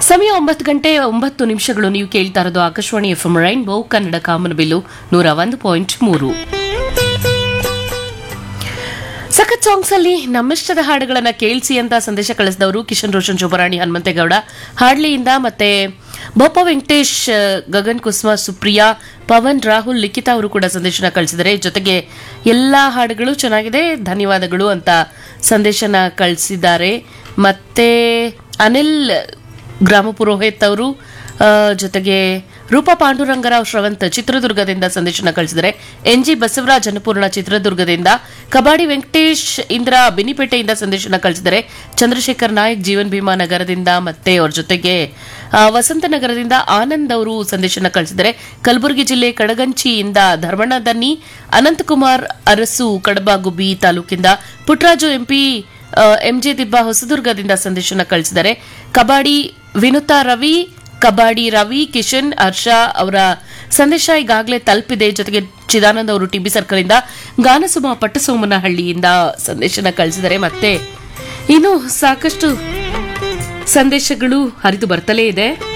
ಸಮಯ 9:09 ನೀವು ಕೇಳ್ತಾ ಇರೋದು ಆಕಾಶವಾಣಿ ಎಫ್ಎಂ ರೈನ್ಬೋ ಕನ್ನಡ ಕಾಮನಬಿಲ್ಲು 101.3. ಸಖತ್ ಸಾಂಗ್ಸ್ ಅಲ್ಲಿ ನಮ್ಮಿಷ್ಟದ ಹಾಡುಗಳನ್ನ ಕೇಳಿಸಿ ಅಂತ ಸಂದೇಶ ಕಳಿಸಿದವರು ಕಿಶನ್ ರೋಷನ್ ಶೋಭರಾಣಿ ಹನುಮಂತೇಗೌಡ ಹಾಡ್ಲಿಯಿಂದ, ಮತ್ತೆ ಬೋಪ ವೆಂಕಟೇಶ್, ಗಗನ್ ಕುಸುಮ, ಸುಪ್ರಿಯಾ, ಪವನ್, ರಾಹುಲ್, ಲಿಖಿತಾ ಅವರು ಕೂಡ ಸಂದೇಶನ ಕಳಿಸಿದರೆ. ಜೊತೆಗೆ ಎಲ್ಲಾ ಹಾಡುಗಳು ಚೆನ್ನಾಗಿದೆ, ಧನ್ಯವಾದಗಳು ಅಂತ ಸಂದೇಶನ ಕಳಿಸಿದ್ದಾರೆ. ಮತ್ತೆ ಅನಿಲ್ ಗ್ರಾಮ ಪುರೋಹಿತ್ ಅವರು, ಜೊತೆಗೆ ರೂಪಾ ಪಾಂಡುರಂಗರಾವ್ ಶ್ರವಂತ್ ಚಿತ್ರದುರ್ಗದಿಂದ ಸಂದೇಶನ ಕಳಿಸಿದರೆ. ಎನ್ಜಿ ಬಸವರಾಜ್ ಅನ್ನಪೂರ್ಣ ಚಿತ್ರದುರ್ಗದಿಂದ, ಕಬಾಡಿ ವೆಂಕಟೇಶ್ ಇಂದಿರಾ ಬಿನಿಪೇಟೆಯಿಂದ ಸಂದೇಶನ ಕಳಿಸಿದರೆ. ಚಂದ್ರಶೇಖರ್ ನಾಯಕ್ ಜೀವನ್ ಭೀಮಾ ನಗರದಿಂದ, ಮತ್ತೆ ಅವ್ರ ಜೊತೆಗೆ ವಸಂತನಗರದಿಂದ ಆನಂದ್ ಅವರು ಸಂದೇಶನ ಕಳಿಸಿದರೆ. ಕಲಬುರಗಿ ಜಿಲ್ಲೆ ಕಡಗಂಚಿಯಿಂದ ಧರ್ಮಣ್ಣ ದನ್ನಿ, ಅನಂತಕುಮಾರ್ ಅರಸು ಕಡಬ ಗುಬ್ಬಿ ತಾಲೂಕಿಂದ, ಪುಟ್ಟರಾಜು ಎಂಜೆ ದಿಬ್ಬ ಹೊಸದುರ್ಗದಿಂದ ಸಂದೇಶನ ಕಳಿಸಿದ್ದಾರೆ. ಕಬಾಡಿ ವಿನುತಾ ರವಿ, ಕಬಾಡಿ ರವಿ, ಕಿಶನ್, ಹರ್ಷ ಅವರ ಸಂದೇಶ ಈಗಾಗಲೇ ತಲುಪಿದೆ. ಜೊತೆಗೆ ಚಿದಾನಂದ್ ಅವರು ಟಿಬಿ ಸರ್ಕಲ್ ಇಂದ, ಗಾನಸುಮ ಪಟ್ಟಸೋಮನಹಳ್ಳಿಯಿಂದ ಸಂದೇಶನ ಕಳಿಸಿದರೆ. ಮತ್ತೆ ಇನ್ನು ಸಾಕಷ್ಟು ಸಂದೇಶಗಳು ಹರಿದು ಬರ್ತಲೇ ಇದೆ.